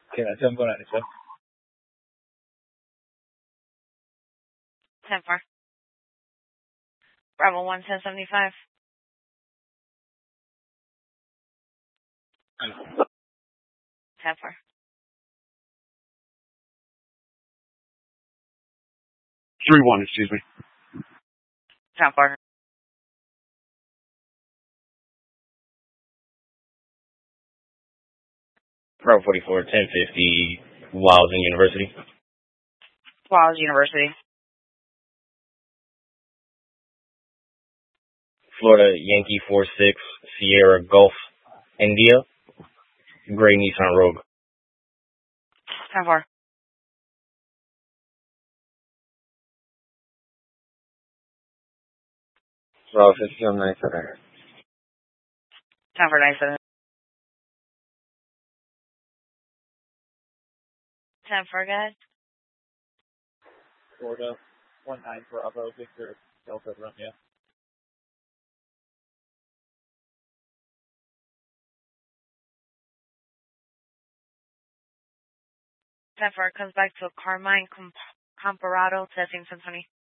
Kaya 10-4. 10-4. Bravo 1, 1075. 10-4. 3-1, excuse me. 10-4. Bravo 44, 1050, Walden University. Wallace University. Florida Yankee 46, Sierra Gulf, India. Gray Nissan Rogue. 10-4. Bravo 50, 97. 10-4, 97. 10-4, guys. Florida 19 Bravo Victor Delta Romeo. 10-4 comes back to Carmine Comparado, testing 1020.